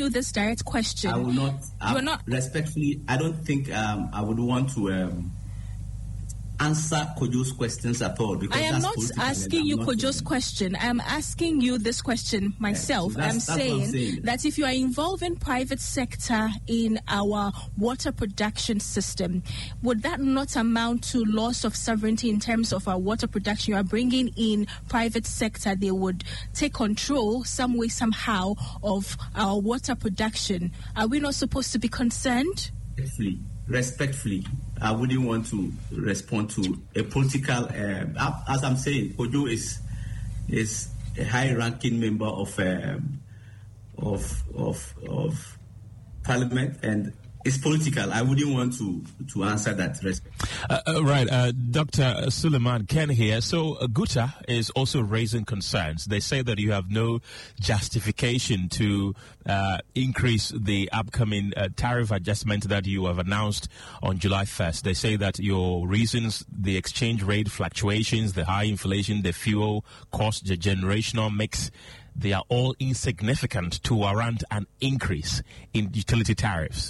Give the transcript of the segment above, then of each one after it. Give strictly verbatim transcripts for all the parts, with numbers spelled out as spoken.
you this direct question. I will not. You're not respectfully. I don't think um, I would want to um, answer Kojo's questions at all. Because I am not asking you Kojo's question. I am asking you this question myself. Yeah, so I'm, saying I'm saying that if you are involving private sector in our water production system, would that not amount to loss of sovereignty in terms of our water production? You are bringing in private sector. They would take control some way, somehow of our water production. Are we not supposed to be concerned? Respectfully, respectfully, I wouldn't want to respond to a political. Uh, as I'm saying, Kojo is is a high-ranking member of um, of of of Parliament, and it's political. I wouldn't want to to answer that. Uh, uh, right, uh, Doctor Suleiman Ken here. So uh, Guta is also raising concerns. They say that you have no justification to uh, increase the upcoming uh, tariff adjustment that you have announced on July first. They say that your reasons, the exchange rate fluctuations, the high inflation, the fuel cost, the generational mix, they are all insignificant to warrant an increase in utility tariffs.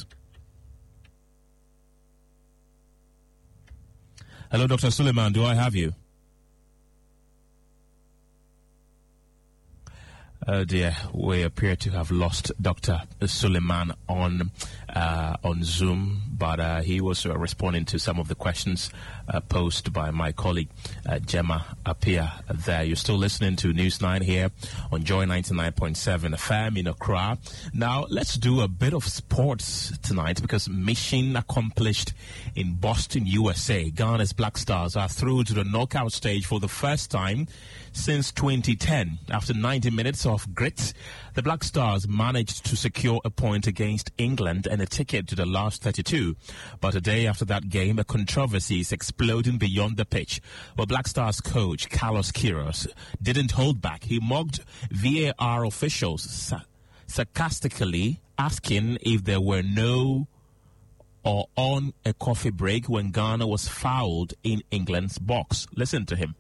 Hello, Doctor Suleiman, do I have you? Oh dear, we appear to have lost Doctor Suleiman on uh, on Zoom, but uh, he was uh, responding to some of the questions uh, posed by my colleague uh, Gemma Apia there. You're still listening to News nine here on Joy ninety-nine point seven F M in Accra. Now, let's do a bit of sports tonight because mission accomplished in Boston, U S A. Ghana's Black Stars are through to the knockout stage for the first time since twenty ten. After ninety minutes of grit, the Black Stars managed to secure a point against England and a ticket to the last thirty-two. But a day after that game, a controversy is exploding beyond the pitch. Well, Black Stars coach Carlos Queiroz didn't hold back. He mocked V A R officials, sa- sarcastically asking if there were no or on a coffee break when Ghana was fouled in England's box. Listen to him.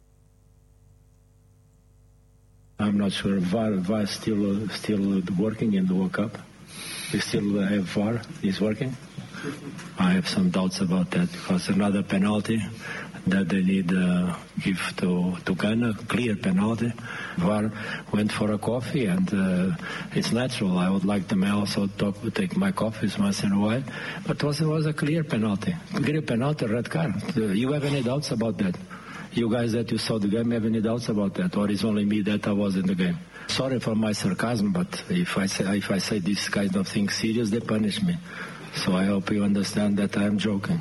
I'm not sure. V A R, V A R is still, uh, still working in the World Cup. We still have V A R. Is working. I have some doubts about that because another penalty that they need uh, give to to Ghana, clear penalty. V A R went for a coffee, and uh, it's natural. I would like them also talk, take my coffees once in a while, but it was, it was a clear penalty, clear penalty, red card. Uh, you have any doubts about that? You guys that you saw the game, have any doubts about that, or is only me that I was in the game? Sorry for my sarcasm, but if I say if I say this kind of thing serious, they punish me. So I hope you understand that I am joking.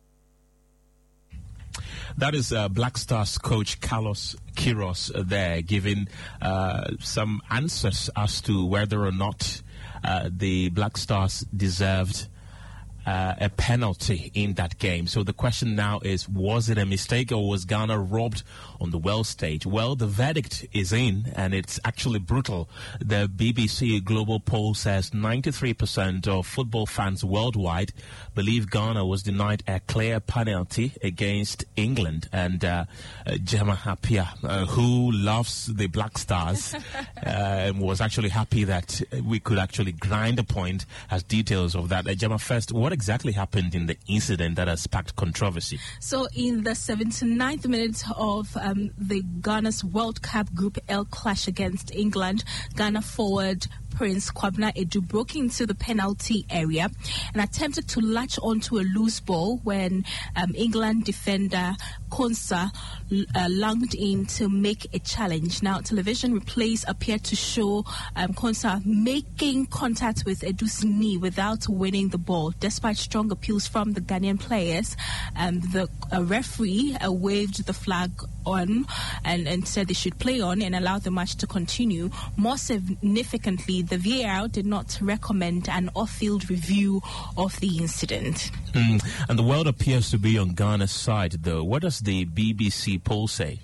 That is uh, Black Stars coach Carlos Queiroz uh, there giving uh, some answers as to whether or not uh, the Black Stars deserved Uh, a penalty in that game. So the question now is, was it a mistake or was Ghana robbed on the world stage? Well, the verdict is in, and it's actually brutal. The B B C Global Poll says ninety-three percent of football fans worldwide believe Ghana was denied a clear penalty against England. And uh, uh, Gemma Apia, uh, who loves the Black Stars, uh, was actually happy that we could actually grind a point, as details of that. Uh, Gemma, first, what exactly happened in the incident that has sparked controversy? So in the seventy-ninth minute of um, the Ghana's World Cup Group L clash against England, Ghana forward Prince Kwabena Edu broke into the penalty area and attempted to latch onto a loose ball when um, England defender Konsa uh, lunged in to make a challenge. Now, television replays appeared to show um, Konsa making contact with Edu's knee without winning the ball. Despite strong appeals from the Ghanaian players, um, the uh, referee uh, waved the flag on and, and said they should play on and allow the match to continue. More significantly, the V A R did not recommend an off-field review of the incident. Mm, and the world appears to be on Ghana's side, though. What does the B B C poll say?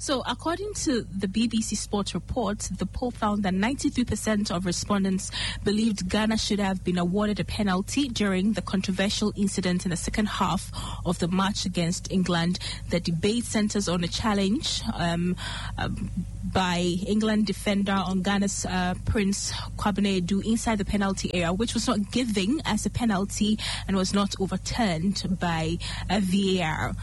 So, according to the B B C Sport report, the poll found that ninety-three percent of respondents believed Ghana should have been awarded a penalty during the controversial incident in the second half of the match against England. The debate centers on a challenge um, um, by England defender on Ghana's uh, Prince Kwabena Edu inside the penalty area, which was not given as a penalty and was not overturned by a V A R.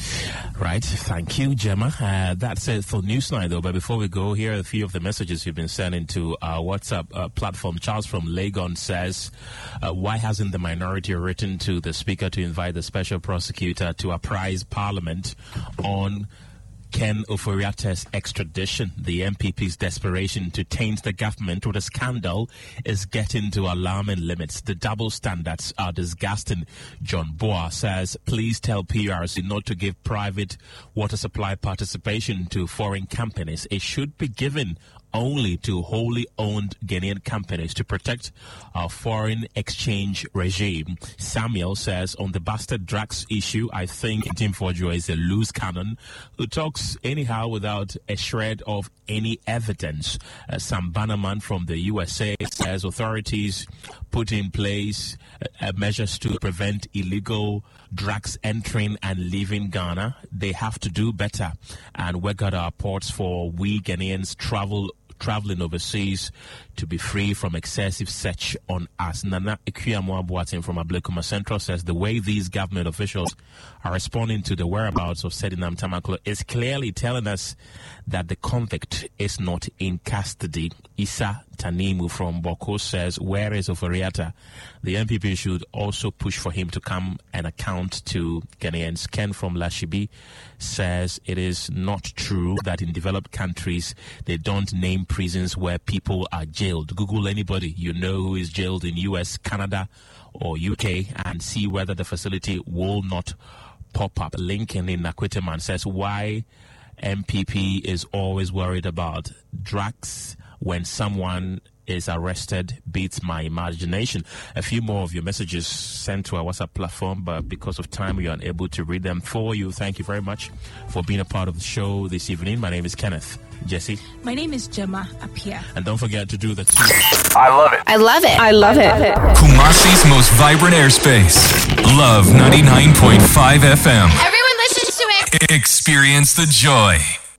Right, thank you, Gemma. Uh, that's it for Newsline, though. But before we go, here are a few of the messages you've been sending to our WhatsApp uh, platform. Charles from Legon says, uh, why hasn't the minority written to the Speaker to invite the Special Prosecutor to apprise Parliament on Ken Ofori-Atta's extradition? The M P P's desperation to taint the government with a scandal is getting to alarming limits. The double standards are disgusting. John Boa says, please tell P R C not to give private water supply participation to foreign companies. It should be given only to wholly owned Ghanaian companies to protect our foreign exchange regime. Samuel says, on the bastard drugs issue, I think Tim Forjo is a loose cannon who talks anyhow without a shred of any evidence. Uh, Sam Bannerman from the U S A says authorities put in place uh, measures to prevent illegal drugs entering and leaving Ghana. They have to do better and work out our ports for we Ghanaians travel traveling overseas to be free from excessive search on us. Nana Ikuyamu Abuatin from Ablekuma Central says the way these government officials are responding to the whereabouts of Sedinam Tamaklo is clearly telling us that the convict is not in custody. Isa Tanimu from Boko says, where is Ofori-Atta? The M P P should also push for him to come and account to Ghanaians. Ken from Lashibi says it is not true that in developed countries they don't name prisons where people are jailed. Google anybody you know who is jailed in U S, Canada or U K and see whether the facility will not pop up. Lincoln in Nakwiteman says, why M P P is always worried about drugs when someone is arrested beats my imagination. A few more of your messages sent to our WhatsApp platform, but because of time, we are unable to read them for you. Thank you very much for being a part of the show this evening. My name is Kenneth. Jesse. My name is Gemma Apia. And don't forget to do the two. I love it. I love it. I love it. Kumasi's most vibrant airspace. Love ninety-nine point five F M. Everyone listens to it. Experience the joy.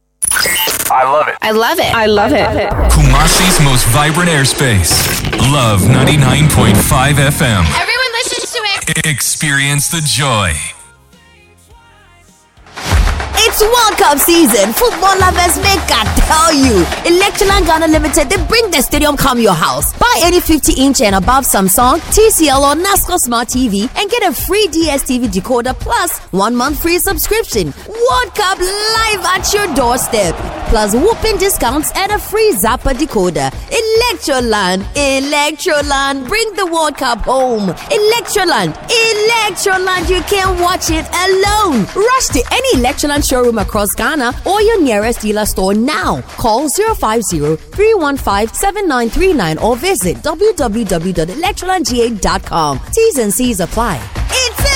I love it. I love it. I love it. Kumasi's most vibrant airspace. Love ninety-nine point five F M. Everyone listens to it. Experience the joy. It's World Cup season. Football lovers make I tell you. Electroland Ghana Limited, they bring the stadium come your house. Buy any fifty inch and above Samsung, T C L or NASCO Smart T V and get a free D S T V decoder plus one month free subscription. World Cup live at your doorstep. Plus whooping discounts and a free Zappa decoder. Electroland, Electroland, bring the World Cup home. Electroland, Electroland, you can't watch it alone. Rush to any Electroland showroom across Ghana or your nearest dealer store now. Call zero five zero, three one five, seven nine three nine or visit w w w dot electroland g a dot com. T's and C's apply. It's